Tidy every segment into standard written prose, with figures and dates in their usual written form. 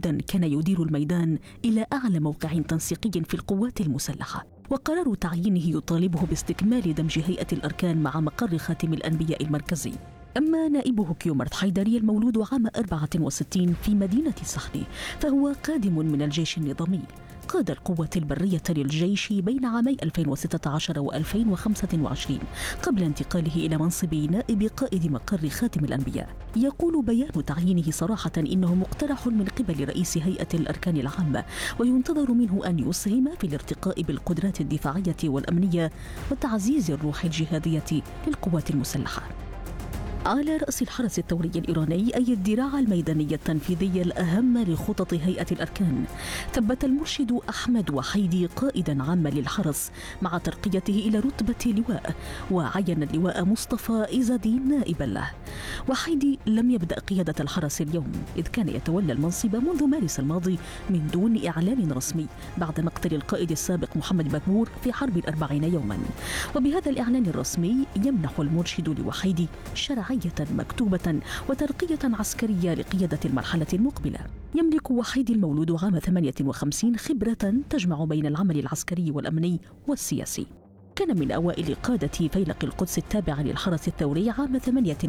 قائدا كان يدير الميدان إلى أعلى موقع تنسيقي في القوات المسلحة، وقرار تعيينه يطالبه باستكمال دمج هيئة الأركان مع مقر خاتم الأنبياء المركزي. أما نائبه كيومرت حيدري المولود عام 64 في مدينة صحني، فهو قادم من الجيش النظامي. قاد القوة البرية للجيش بين عامي 2016 و2025 قبل انتقاله إلى منصب نائب قائد مقر خاتم الأنبياء. يقول بيان تعيينه صراحة إنه مقترح من قبل رئيس هيئة الأركان العامة، وينتظر منه أن يسهم في الارتقاء بالقدرات الدفاعية والأمنية وتعزيز الروح الجهادية للقوات المسلحة. على رأس الحرس الثوري الإيراني أي الذراع الميدانية التنفيذية الأهم لخطط هيئة الأركان، ثبت المرشد أحمد وحيدي قائدا عاما للحرس مع ترقيته إلى رتبة لواء، وعين اللواء مصطفى إيزادين نائبا له. وحيدي لم يبدأ قيادة الحرس اليوم، إذ كان يتولى المنصب منذ مارس الماضي من دون إعلان رسمي بعد مقتل القائد السابق محمد بكبور في حرب 40 يوما. وبهذا الإعلان الرسمي يمنح المرشد لوحيدي شرعية مكتوبة وترقية عسكرية لقيادة المرحلة المقبلة. يملك وحيدي المولود عام 58 خبرة تجمع بين العمل العسكري والأمني والسياسي. كان من أوائل قادة فيلق القدس التابع للحرس الثوري عام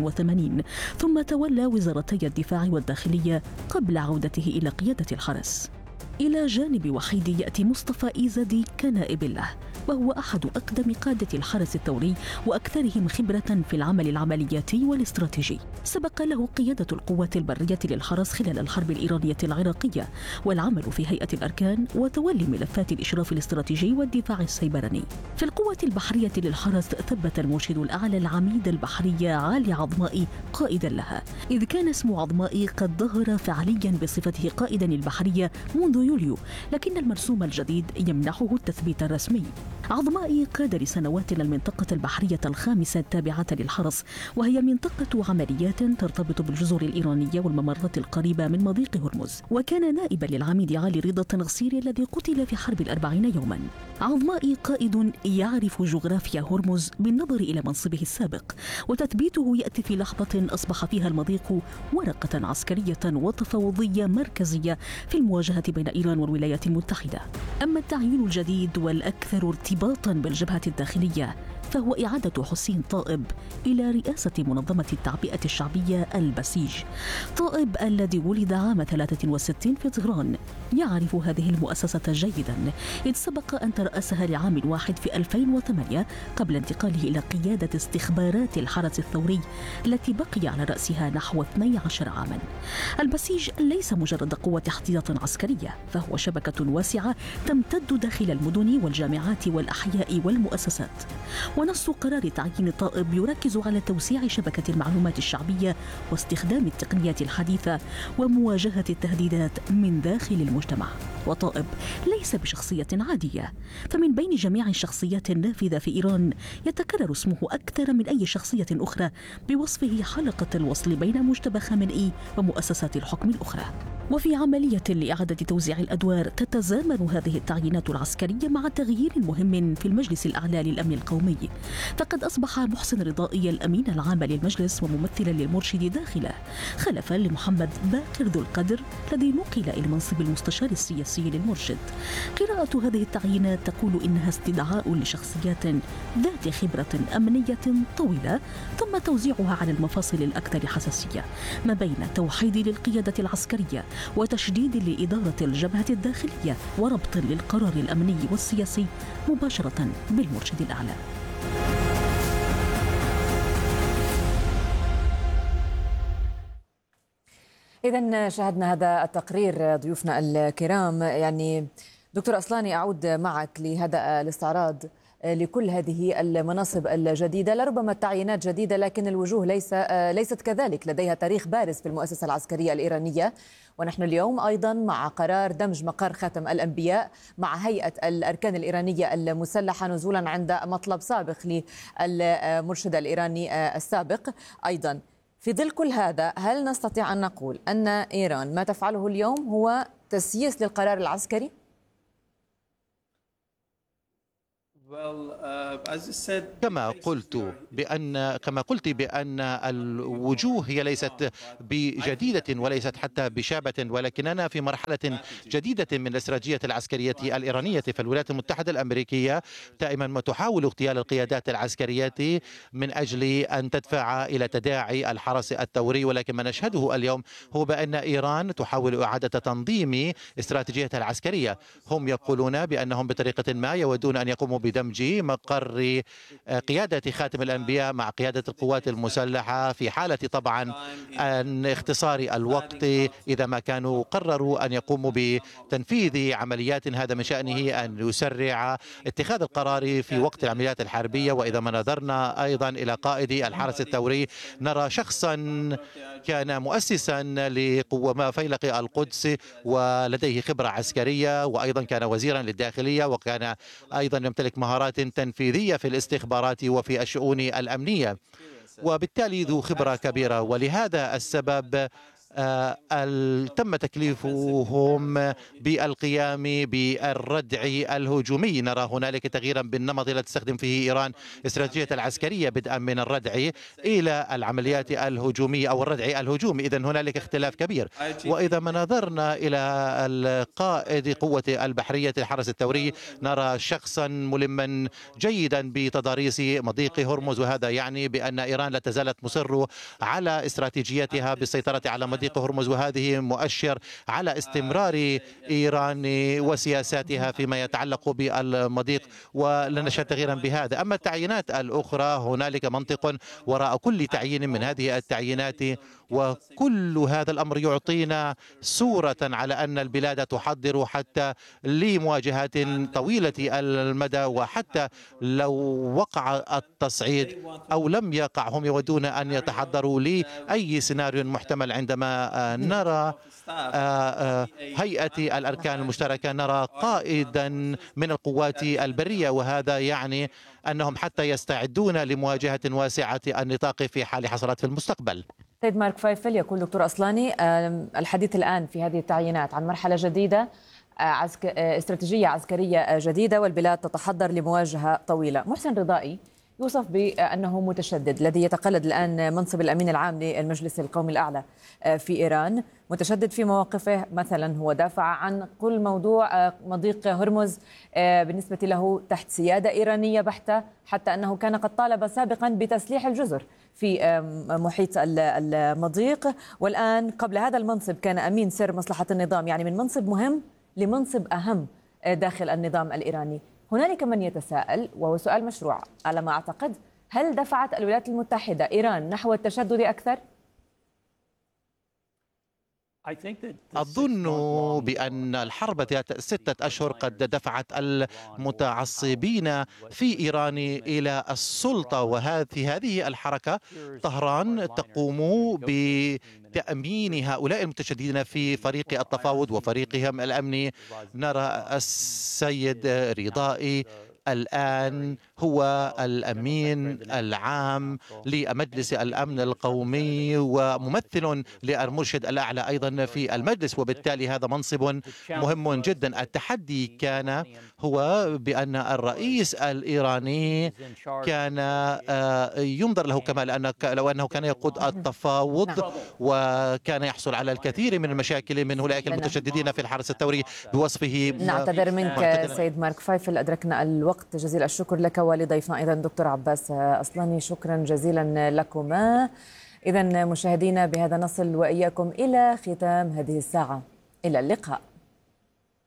88، ثم تولى وزارتي الدفاع والداخلية قبل عودته إلى قيادة الحرس. إلى جانب وحيدي يأتي مصطفى إيزادي كنائب له، وهو أحد أقدم قادة الحرس الثوري وأكثرهم خبرة في العمل العملياتي والاستراتيجي. سبق له قيادة القوات البرية للحرس خلال الحرب الإيرانية العراقية، والعمل في هيئة الأركان، وتولي ملفات الإشراف الاستراتيجي والدفاع السيبراني. في القوة البحرية للحرس ثبت المرشد الأعلى العميد البحرية علي عظمائي قائدا لها، إذ كان اسم عظمائي قد ظهر فعليا بصفته قائدا البحرية منذ يوليو، لكن المرسوم الجديد يمنحه التثبيت الرسمي. عظمائي قاد لسنوات المنطقة البحرية الخامسة التابعة للحرس، وهي منطقة عمليات ترتبط بالجزر الإيرانية والممرات القريبة من مضيق هرمز، وكان نائبا للعميد علي رضا التنغسيري الذي قتل في حرب 40 يوما. عظمائي قائد يعرف جغرافيا هرمز بالنظر إلى منصبه السابق، وتثبيته يأتي في لحظة أصبح فيها المضيق ورقة عسكرية وتفاوضية مركزية في المواجهة بين إيران والولايات المتحدة. أما التعيين الجديد والأكثر ارتباطا بالجبهة الداخلية فهو إعادة حسين طائب إلى رئاسة منظمة التعبئة الشعبية البسيج. طائب الذي ولد عام 63 في طهران يعرف هذه المؤسسة جيدا، إذ سبق أن ترأسها لعام واحد في 2008 قبل انتقاله إلى قيادة استخبارات الحرس الثوري التي بقي على رأسها نحو 12 عاما. البسيج ليس مجرد قوة احتياط عسكرية، فهو شبكة واسعة تمتد داخل المدن والجامعات والأحياء والمؤسسات. ونص قرار تعيين طائب يركز على توسيع شبكة المعلومات الشعبية واستخدام التقنيات الحديثة ومواجهة التهديدات من داخل المجتمع. وطائب ليس بشخصية عادية، فمن بين جميع الشخصيات النافذة في إيران يتكرر اسمه أكثر من أي شخصية أخرى بوصفه حلقة الوصل بين مجتبى خامنئي ومؤسسات الحكم الأخرى. وفي عملية لإعادة توزيع الأدوار تتزامن هذه التعيينات العسكرية مع تغيير مهم في المجلس الأعلى للأمن القومي، فقد أصبح محسن رضائي الأمين العام للمجلس وممثلا للمرشد داخله، خلفا لمحمد باقر ذو القدر الذي نقل إلى منصب المستشار السياسي للمرشد. قراءة هذه التعيينات تقول إنها استدعاء لشخصيات ذات خبرة أمنية طويلة، ثم توزيعها على المفاصل الأكثر حساسية ما بين توحيد للقيادة العسكرية وتشديد لإدارة الجبهة الداخلية وربط للقرار الأمني والسياسي مباشرة بالمرشد الأعلى. إذن شاهدنا هذا التقرير ضيوفنا الكرام. يعني دكتور أصلاني، أعود معك لهذا الاستعراض لكل هذه المناصب الجديدة. لربما التعيينات جديدة لكن الوجوه ليست كذلك، لديها تاريخ بارز في المؤسسة العسكرية الإيرانية. ونحن اليوم أيضا مع قرار دمج مقر خاتم الأنبياء مع هيئة الأركان الإيرانية المسلحة، نزولا عند مطلب سابق للمرشد الإيراني السابق. أيضا في ظل كل هذا، هل نستطيع أن نقول أن إيران ما تفعله اليوم هو تسييس للقرار العسكري؟ كما قلت بأن الوجوه هي ليست بجديدة وليست حتى بشابة، ولكننا في مرحلة جديدة من الاستراتيجية العسكرية الإيرانية. فالولايات المتحدة الأمريكية دائما ما تحاول اغتيال القيادات العسكرية من أجل أن تدفع إلى تداعي الحرس الثوري، ولكن ما نشهده اليوم هو بأن إيران تحاول إعادة تنظيم استراتيجيتها العسكرية. هم يقولون بأنهم بطريقة ما يودون أن يقوموا بدمج مقر قيادة خاتم الأنبياء مع قيادة القوات المسلحة، في حالة طبعا أن اختصار الوقت إذا ما كانوا قرروا أن يقوموا بتنفيذ عمليات هذا من شأنه أن يسرع اتخاذ القرار في وقت العمليات الحربية. وإذا ما نظرنا أيضا إلى قائد الحرس الثوري نرى شخصا كان مؤسسا لقوة فيلق القدس ولديه خبرة عسكرية، وأيضا كان وزيرا للداخلية، وكان أيضا يمتلك مهارات تنفيذية في الاستخبارات وفي الشؤون الأمنية، وبالتالي ذو خبرة كبيرة. ولهذا السبب تم تكليفهم بالقيام بالردع الهجومي. نرى هنالك تغييرا بالنمط الذي تستخدم فيه إيران استراتيجية العسكرية، بدءا من الردع إلى العمليات الهجومية أو الردع الهجومي. إذن هنالك اختلاف كبير. وإذا ما نظرنا إلى القائد قوة البحرية الحرس الثوري نرى شخصا ملما جيدا بتضاريس مضيق هرمز، وهذا يعني بأن إيران لا تزالت مصر على استراتيجيتها بالسيطرة على مضيق هرمز، وهذه مؤشر على استمرار إيران وسياساتها فيما يتعلق بالمضيق، ولن نشهد تغييرا بهذا. أما التعيينات الأخرى هنالك منطق وراء كل تعيين من هذه التعيينات، وكل هذا الأمر يعطينا صورة على أن البلاد تحضر حتى لمواجهات طويلة المدى، وحتى لو وقع التصعيد أو لم يقع هم يودون أن يتحضروا لأي سيناريو محتمل. عندما نرى هيئة الأركان المشتركة نرى قائدا من القوات البرية، وهذا يعني أنهم حتى يستعدون لمواجهة واسعة النطاق في حال حصلت في المستقبل. سيد مارك فايفل، يقول دكتور أصلاني الحديث الآن في هذه التعيينات عن مرحلة جديدة، استراتيجية عسكرية جديدة، والبلاد تتحضر لمواجهة طويلة. محسن رضائي يوصف بأنه متشدد، الذي يتقلد الآن منصب الأمين العام للمجلس القومي الأعلى في إيران، متشدد في مواقفه. مثلا هو دافع عن كل موضوع مضيق هرمز بالنسبة له تحت سيادة إيرانية بحتة، حتى أنه كان قد طالب سابقا بتسليح الجزر في محيط المضيق، والآن قبل هذا المنصب كان أمين سر مصلحة النظام، يعني من منصب مهم لمنصب أهم داخل النظام الإيراني. هنالك من يتساءل، وهو سؤال مشروع على ما أعتقد، هل دفعت الولايات المتحدة إيران نحو التشدد أكثر؟ أظن بأن الحرب ذات 6 أشهر قد دفعت المتعصبين في إيران إلى السلطة، وفي هذه الحركة طهران تقوم بتأمين هؤلاء المتشددين في فريق التفاوض وفريقهم الأمني. نرى السيد رضائي الآن هو الأمين العام لمجلس الأمن القومي وممثل للمرشد الأعلى أيضا في المجلس، وبالتالي هذا منصب مهم جدا. التحدي كان هو بأن الرئيس الإيراني كان ينظر له كما لو أنه كان يقود التفاوض، وكان يحصل على الكثير من المشاكل من أولئك المتشددين في الحرس الثوري بوصفه. نعتذر منك سيد مارك فايفل، أدركنا الوقت. جزيل الشكر لك ولضيفنا أيضا دكتور عباس أصلاني، شكرا جزيلا لكما. إذن مشاهدينا بهذا نصل وإياكم إلى ختام هذه الساعة، إلى اللقاء.